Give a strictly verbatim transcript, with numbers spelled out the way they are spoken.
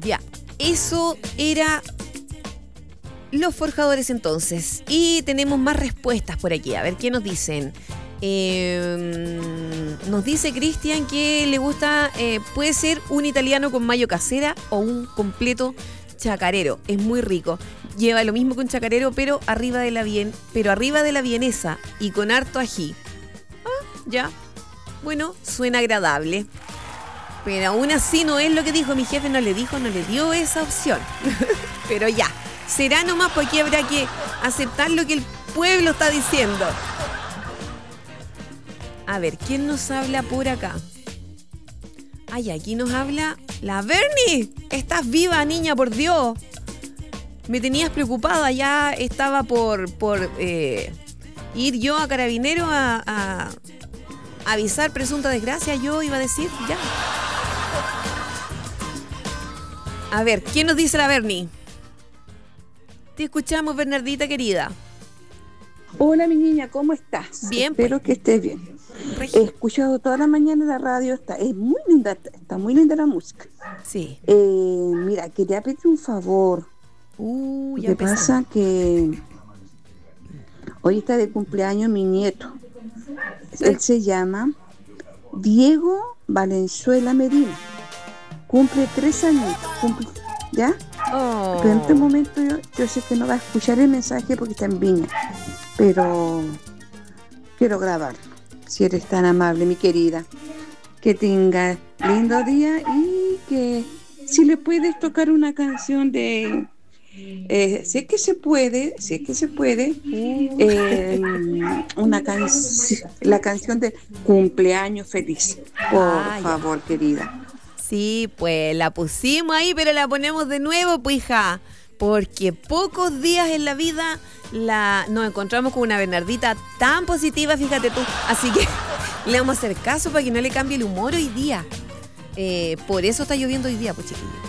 Ya, eso era los forjadores entonces. Y tenemos más respuestas por aquí. A ver, ¿qué nos dicen? Eh, nos dice Cristian que le gusta, eh, puede ser un italiano con mayo casera o un completo chacarero. Es muy rico. Lleva lo mismo que un chacarero, pero arriba de la bien, pero arriba de la vienesa y con harto ají. Ah, ya. Bueno, suena agradable. Pero aún así no es lo que dijo mi jefe, no le dijo, no le dio esa opción. Pero ya, será nomás porque habrá que aceptar lo que el pueblo está diciendo. A ver, ¿quién nos habla por acá? Ay, aquí nos habla la Bernie. ¿Estás viva, niña, por Dios? Me tenías preocupada, ya estaba por, por eh, ir yo a Carabinero a, a avisar presunta desgracia, yo iba a decir, ya. A ver, ¿quién nos dice la Bernie? Te escuchamos, Bernardita querida. Hola, mi niña, ¿cómo estás? Bien, espero pues. que estés bien. He escuchado toda la mañana la radio, está, es muy linda, está muy linda la música. Sí. Eh, mira, quería pedirte un favor. Uh, Lo ya que empezó. pasa que hoy está de cumpleaños mi nieto. Él se llama Diego Valenzuela Medina. Cumple tres años, cumple, ¿ya? Oh. Pero en este momento yo, yo sé que no va a escuchar el mensaje porque está en Viña, pero quiero grabarlo, si eres tan amable, mi querida. Que tenga lindo día y que si le puedes tocar una canción de... Eh, si es que se puede, si es que se puede, eh, una canción, la canción de Cumpleaños Feliz, por Ah, favor, querida. Sí, pues la pusimos ahí, pero la ponemos de nuevo, pues hija, porque pocos días en la vida la, nos encontramos con una Bernardita tan positiva, fíjate tú, así que le vamos a hacer caso para que no le cambie el humor hoy día. Eh, por eso está lloviendo hoy día, pues chiquillos.